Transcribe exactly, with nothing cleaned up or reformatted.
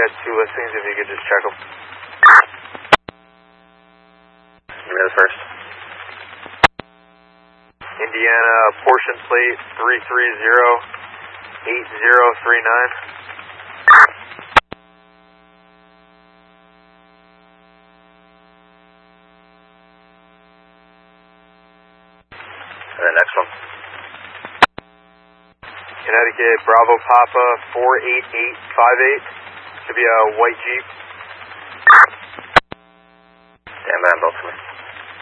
got two listings, if you could just check them. Give me the first. Indiana, portion plate three three zero eight zero three nine. And the next one. Connecticut, Bravo Papa four eight eight five eight. Should be a white Jeep.